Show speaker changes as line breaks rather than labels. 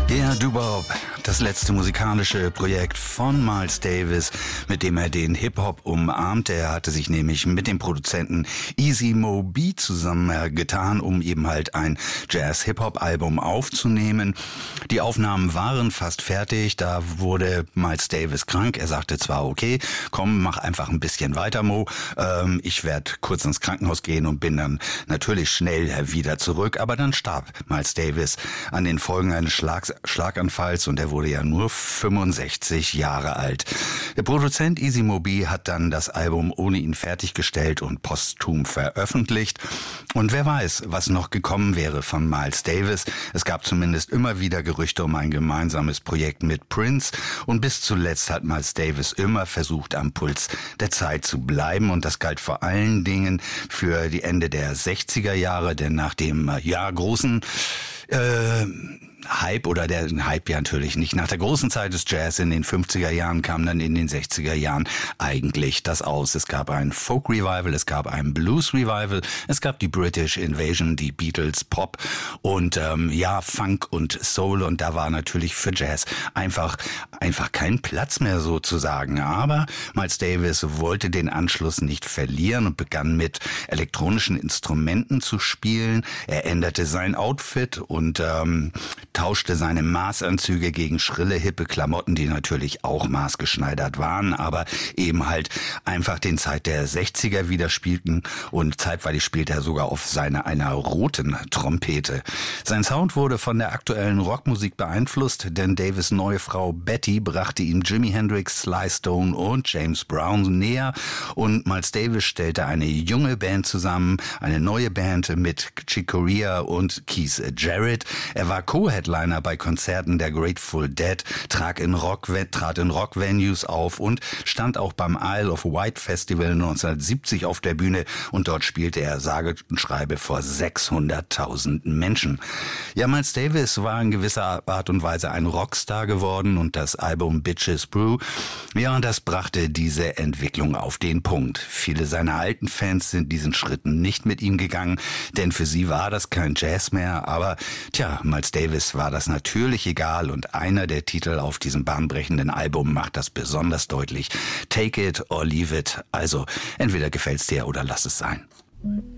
Der Doo-Wop, das letzte musikalische Projekt von Miles Davis, mit dem er den Hip-Hop umarmte. Er hatte sich nämlich mit dem Produzenten Easy Mo Bee zusammengetan, um eben halt ein Jazz-Hip-Hop-Album aufzunehmen. Die Aufnahmen waren fast fertig, da wurde Miles Davis krank. Er sagte zwar, okay, komm, mach einfach ein bisschen weiter, Mo. Ich werde kurz ins Krankenhaus gehen und bin dann natürlich schnell wieder zurück. Aber dann starb Miles Davis an den Folgen eines Schlaganfalls und er wurde ja nur 65 Jahre alt. Der Produzent Easy Mo Bee hat dann das Album ohne ihn fertiggestellt und posthum veröffentlicht. Und wer weiß, was noch gekommen wäre von Miles Davis. Es gab zumindest immer wieder Gerüchte um ein gemeinsames Projekt mit Prince und bis zuletzt hat Miles Davis immer versucht, am Puls der Zeit zu bleiben und das galt vor allen Dingen für die Ende der 60er Jahre, denn nach dem großen Hype, oder der Hype ja natürlich nicht. Nach der großen Zeit des Jazz in den 50er Jahren kam dann in den 60er Jahren eigentlich das aus. Es gab ein Folk Revival, es gab ein Blues Revival, es gab die British Invasion, die Beatles, Pop und Funk und Soul und da war natürlich für Jazz einfach kein Platz mehr sozusagen. Aber Miles Davis wollte den Anschluss nicht verlieren und begann mit elektronischen Instrumenten zu spielen. Er änderte sein Outfit und tauschte seine Maßanzüge gegen schrille, hippe Klamotten, die natürlich auch maßgeschneidert waren, aber eben halt einfach den Zeit der 60er widerspiegelten und zeitweilig spielte er sogar auf einer roten Trompete. Sein Sound wurde von der aktuellen Rockmusik beeinflusst, denn Davis' neue Frau Betty brachte ihm Jimi Hendrix, Sly Stone und James Brown näher und Miles Davis stellte eine junge Band zusammen, eine neue Band mit Chick Corea und Keith Jarrett. Er war Co-Headliner bei Konzerten der Grateful Dead, trat in Rock-Venues auf und stand auch beim Isle of Wight Festival 1970 auf der Bühne und dort spielte er sage und schreibe vor 600.000 Menschen. Ja, Miles Davis war in gewisser Art und Weise ein Rockstar geworden und das Album Bitches Brew, ja, und das brachte diese Entwicklung auf den Punkt. Viele seiner alten Fans sind diesen Schritten nicht mit ihm gegangen, denn für sie war das kein Jazz mehr, aber Miles Davis war das natürlich egal und einer der Titel auf diesem bahnbrechenden Album macht das besonders deutlich. Take it or leave it, also entweder gefällt's dir oder lass es sein.